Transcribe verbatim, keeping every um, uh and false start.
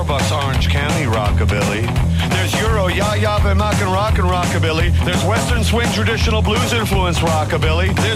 Starbucks Orange County rockabilly. There's Euro ya ya and rock and rockabilly. There's Western swing traditional blues influence rockabilly. There's